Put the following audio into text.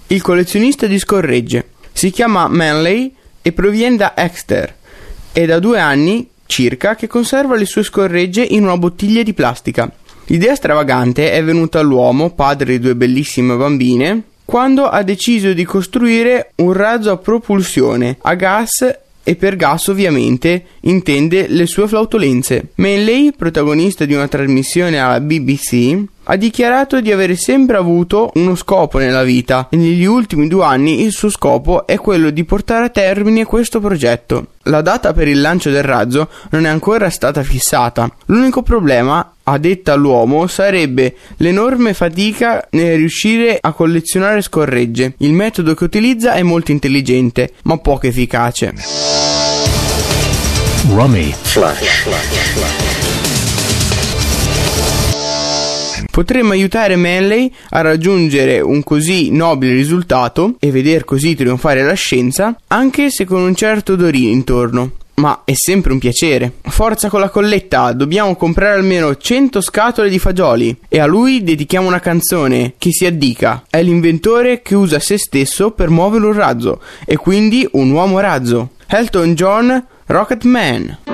il collezionista di scorregge. Si chiama Manley e proviene da Exeter. È da 2 anni circa che conserva le sue scorregge in una bottiglia di plastica. L'idea stravagante è venuta all'uomo, padre di 2 bellissime bambine, quando ha deciso di costruire un razzo a propulsione a gas, e per gas ovviamente intende le sue flautolenze. Manley, protagonista di una trasmissione alla BBC, ha dichiarato di avere sempre avuto uno scopo nella vita e negli ultimi 2 anni il suo scopo è quello di portare a termine questo progetto. La data per il lancio del razzo non è ancora stata fissata. L'unico problema, a detta l'uomo, sarebbe l'enorme fatica nel riuscire a collezionare scorregge. Il metodo che utilizza è molto intelligente, ma poco efficace. Rummy Flash. Potremmo aiutare Manley a raggiungere un così nobile risultato e veder così trionfare la scienza, anche se con un certo odorino intorno. Ma è sempre un piacere. Forza con la colletta, dobbiamo comprare almeno 100 scatole di fagioli. E a lui dedichiamo una canzone che si addica. È l'inventore che usa se stesso per muovere un razzo, e quindi un uomo razzo. Elton John, Rocket Man.